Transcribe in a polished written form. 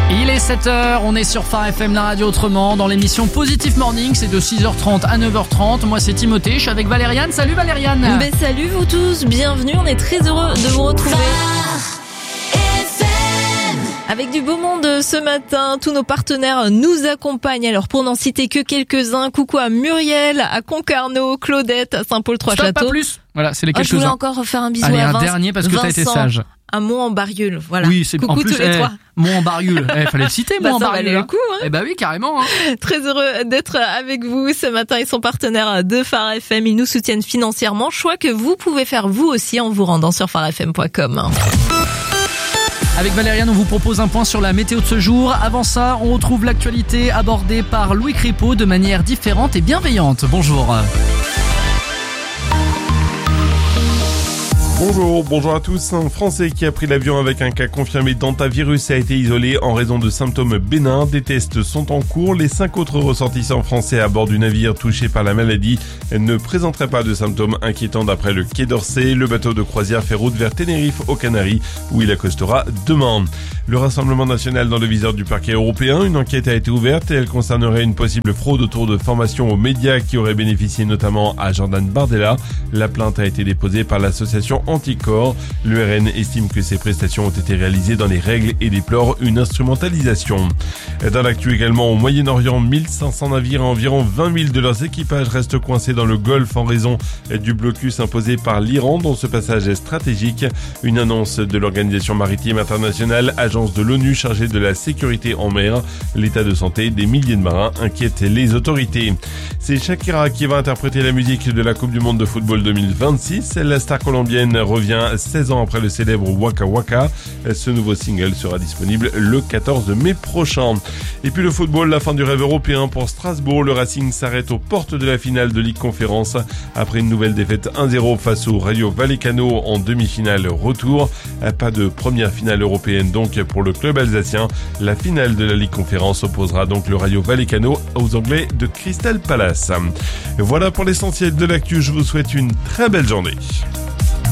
Il est 7h, on est sur Phare FM, la radio autrement, dans l'émission Positive Morning, c'est de 6h30 à 9h30. Moi c'est Timothée, je suis avec Valériane. Salut Valériane. Salut vous tous, bienvenue, on est très heureux de vous retrouver. Avec du beau monde ce matin, tous nos partenaires nous accompagnent. Alors pour n'en citer que quelques-uns, coucou à Muriel, à Concarneau, Claudette, à Saint-Paul-Trois-Châteaux. Pas plus. Voilà, c'est les quelques-uns. Je voulais encore faire un bisou Allez, à un dernier parce que t'as été sage. À Mont-en-Barieux, voilà. Oui, c'est coucou en plus, tous les trois. Mont-en-Barieux, fallait le citer, Mont-en-Barieux. Ça valait le coup, hein. Eh bah oui, carrément. Hein. Très heureux d'être avec vous ce matin. Ils sont partenaires de Phare FM. Ils nous soutiennent financièrement. Choix que vous pouvez faire vous aussi en vous rendant sur pharefm.com. Avec Valériane, on vous propose un point sur la météo de ce jour. Avant ça, on retrouve l'actualité abordée par Louis Crépeau de manière différente et bienveillante. Bonjour. Bonjour à tous. Un Français qui a pris l'avion avec un cas confirmé d'hantavirus a été isolé en raison de symptômes bénins. Des tests sont en cours. Les 5 autres ressortissants français à bord du navire touché par la maladie ne présenteraient pas de symptômes inquiétants d'après le Quai d'Orsay. Le bateau de croisière fait route vers Tenerife aux Canaries où il accostera demain. Le Rassemblement national dans le viseur du parquet européen. Une enquête a été ouverte et elle concernerait une possible fraude autour de formations aux médias qui aurait bénéficié notamment à Jordan Bardella. La plainte a été déposée par l'association Anticorps. L'URN estime que ces prestations ont été réalisées dans les règles et déplore une instrumentalisation. Dans l'actu également, au Moyen-Orient, 1500 navires et environ 20 000 de leurs équipages restent coincés dans le Golfe en raison du blocus imposé par l'Iran dont ce passage est stratégique. Une annonce de l'Organisation maritime internationale, agence de l'ONU chargée de la sécurité en mer. L'état de santé des milliers de marins inquiète les autorités. C'est Shakira qui va interpréter la musique de la Coupe du Monde de football 2026. La star colombienne revient 16 ans après le célèbre Waka Waka. Ce nouveau single sera disponible le 14 mai prochain. Et puis le football, la fin du rêve européen pour Strasbourg. Le Racing s'arrête aux portes de la finale de Ligue Conférence après une nouvelle défaite 1-0 face au Rayo Vallecano en demi-finale retour. Pas de première finale européenne donc pour le club alsacien. La finale de la Ligue Conférence opposera donc le Rayo Vallecano aux Anglais de Crystal Palace. Voilà pour l'essentiel de l'actu. Je vous souhaite une très belle journée.